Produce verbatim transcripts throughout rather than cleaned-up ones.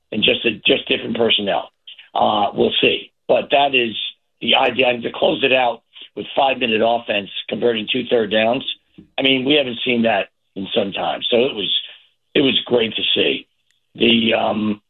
and just a, just different personnel. Uh, we'll see. But that is the idea. And to close it out with five-minute offense, converting two third downs, I mean, we haven't seen that in some time. So it was it was great to see. The um,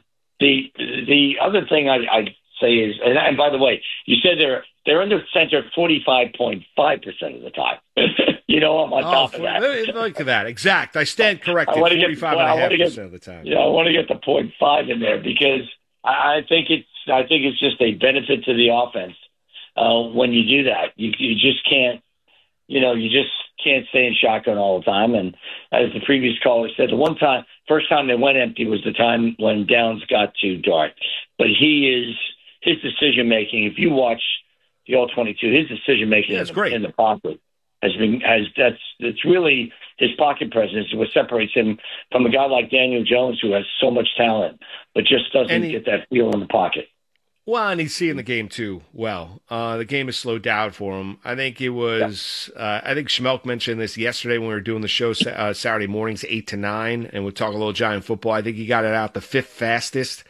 the the other thing I, I'd say is, and, and by the way, you said they're they're under center forty-five point five percent of the time. You know, I'm on oh, top of that. Look at that. Exact. I stand corrected. forty-five and a half percent of the time. Yeah, I want to get the point five in there because I, I think it's I think it's just a benefit to the offense uh, when you do that. You you just can't, you know, you just can't stay in shotgun all the time. And as the previous caller said, the one time, first time they went empty was the time when downs got too dark. But he is his decision making. If you watch the all twenty-two, his decision making yeah, in, great. in the pocket has been has that's that's really his pocket presence. What separates him from a guy like Daniel Jones, who has so much talent but just doesn't he, get that feel in the pocket. Well, and he's seeing the game too well. Uh, the game has slowed down for him. I think it was. Yeah. Uh, I think Schmelk mentioned this yesterday when we were doing the show uh, Saturday mornings, eight to nine, and we'd talk a little Giant football. I think he got it out the fifth fastest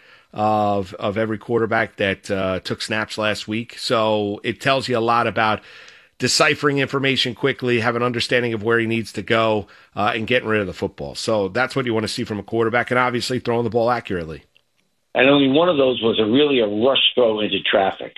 of of every quarterback that uh, took snaps last week. So it tells you a lot about deciphering information quickly, have an understanding of where he needs to go, uh, and getting rid of the football. So that's what you want to see from a quarterback, and obviously throwing the ball accurately. And only one of those was a really a rush throw into traffic.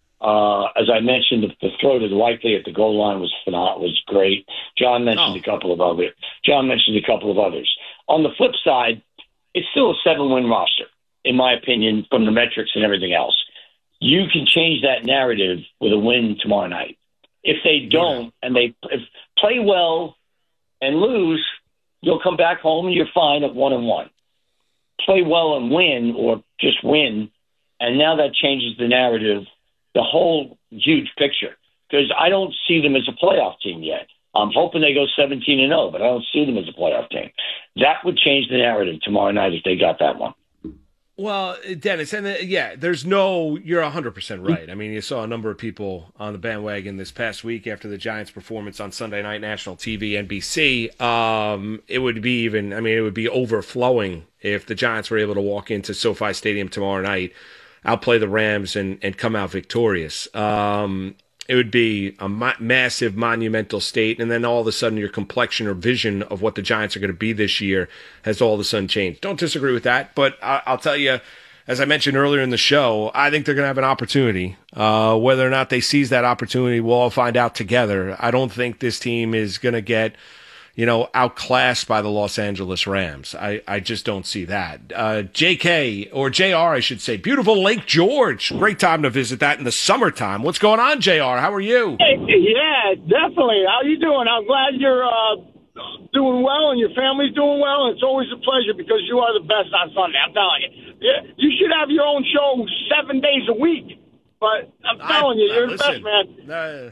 Uh, as I mentioned, the, the throw to Likely at the goal line was phenomenal, was great. John mentioned oh. a couple of others. John mentioned a couple of others. On the flip side, it's still a seven-win roster, in my opinion, from the metrics and everything else. You can change that narrative with a win tomorrow night. If they don't and they if play well and lose, you'll come back home and you're fine at one and one. Play well and win, or just win, and now that changes the narrative, the whole huge picture. Because I don't see them as a playoff team yet. I'm hoping they go seventeen and oh, but I don't see them as a playoff team. That would change the narrative tomorrow night if they got that one. Well, Dennis, and the, yeah, there's no, you're one hundred percent right. I mean, you saw a number of people on the bandwagon this past week after the Giants' performance on Sunday Night National T V, N B C. Um, it would be even, I mean, it would be overflowing if the Giants were able to walk into SoFi Stadium tomorrow night, outplay the Rams, and, and come out victorious. Um, it would be a ma- massive, monumental state, and then all of a sudden your complexion or vision of what the Giants are going to be this year has all of a sudden changed. Don't disagree with that, but I- I'll tell you, as I mentioned earlier in the show, I think they're going to have an opportunity. Uh, whether or not they seize that opportunity, we'll all find out together. I don't think this team is going to get, you know, outclassed by the Los Angeles Rams. I, I just don't see that. Uh, J K, or J R, I should say, beautiful Lake George. Great time to visit that in the summertime. What's going on, J R? How are you? Hey, yeah, definitely. How you doing? I'm glad you're uh, doing well and your family's doing well. And it's always a pleasure because you are the best on Sunday. I'm telling you. Yeah, you should have your own show seven days a week. But I'm telling I, you, you're uh, listen, the best, man. Uh,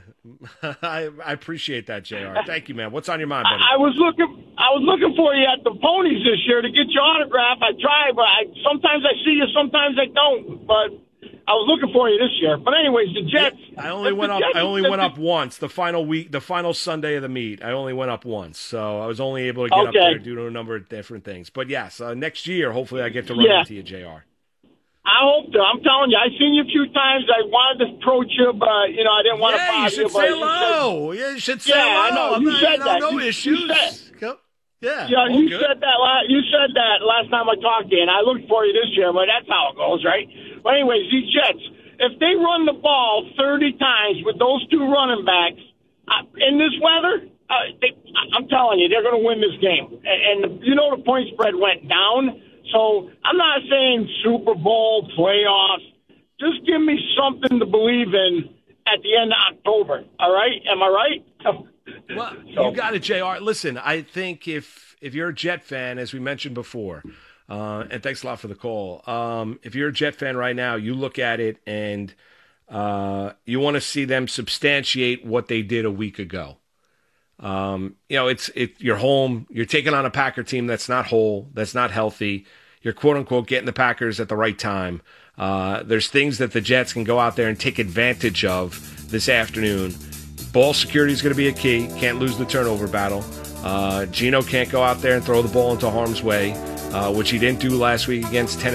I, I appreciate that, J R. Thank you, man. What's on your mind, buddy? I, I was looking, I was looking for you at the Ponies this year to get your autograph. I tried, but I, sometimes I see you, sometimes I don't. But I was looking for you this year. But anyways, the Jets. I only went up. Jets, I only went up once. The final week, the final Sunday of the meet. I only went up once, so I was only able to get okay. up there due to a number of different things. But yes, uh, next year, hopefully, I get to run yeah. into you, J R. I hope to. I'm telling you, I've seen you a few times. I wanted to approach you, but, you know, I didn't want yeah, to bother you. you. Should say hello. Yeah, you should say yeah, hello. I know. I'm You not, said you know, that. No you, issues. You said, Go. Yeah, yeah you good. said that. La- you said that last time I talked to you, and I looked for you this year, but that's how it goes, right? But anyways, these Jets, if they run the ball thirty times with those two running backs uh, in this weather, uh, they, I'm telling you, they're going to win this game. And, and you know the point spread went down. So I'm not saying Super Bowl, playoffs. Just give me something to believe in at the end of October. All right? Am I right? Well, you got it, J R. Listen, I think if if you're a Jet fan, as we mentioned before, uh, and thanks a lot for the call. Um, if you're a Jet fan right now, you look at it and uh, you want to see them substantiate what they did a week ago. Um, you know, it's it. You're home. You're taking on a Packer team that's not whole, that's not healthy. You're quote unquote getting the Packers at the right time. Uh, there's things that the Jets can go out there and take advantage of this afternoon. Ball security is going to be a key. Can't lose the turnover battle. Uh, Geno can't go out there and throw the ball into harm's way, uh, which he didn't do last week against Tennessee.